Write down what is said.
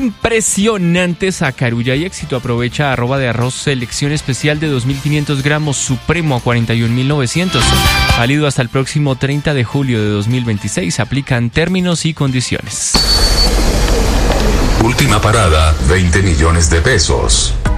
Impresionante sacarulla y éxito. Aprovecha @de-arroz selección especial de 2.500 gramos supremo a 41.900. Válido hasta el próximo 30 de julio de 2026. Aplican términos y condiciones. Última parada, 20 millones de pesos.